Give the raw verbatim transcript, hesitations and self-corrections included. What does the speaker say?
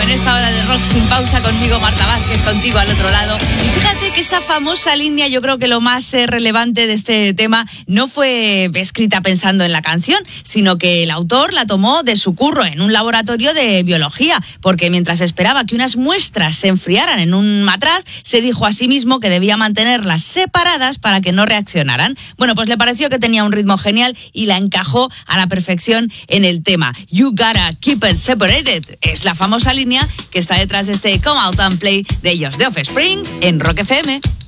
en esta hora de Rock Sin Pausa conmigo, Marta Vázquez, contigo al otro lado. Y fíjate que esa famosa línea, yo creo que lo más eh, relevante de este tema no fue escrita pensando en la canción, sino que el autor la tomó de su curro en un laboratorio de biología, porque mientras esperaba que unas muestras se enfriaran en un matraz, se dijo a sí mismo que debía mantenerlas separadas para que no reaccionaran. Bueno, pues le pareció que tenía un ritmo genial y la encajó a la perfección en el tema. You gotta keep it separated es la famosa línea que está detrás de este Come Out and Play de ellos, de Offspring, en Rock F M.